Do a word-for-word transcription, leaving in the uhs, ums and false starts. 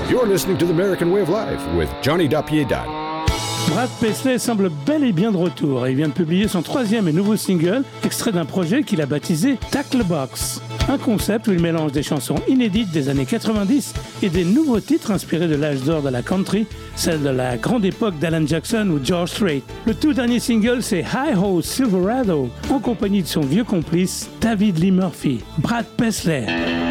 You're listening to the American Way of Life with Johnny Dapiedad. Brad Paisley semble bel et bien de retour et il vient de publier son troisième et nouveau single, extrait d'un projet qu'il a baptisé Tackle Box. Un concept où il mélange des chansons inédites des années quatre-vingt-dix et des nouveaux titres inspirés de l'âge d'or de la country, celle de la grande époque d'Alan Jackson ou George Strait. Le tout dernier single, c'est Hi Ho Silverado, en compagnie de son vieux complice David Lee Murphy. Brad Paisley.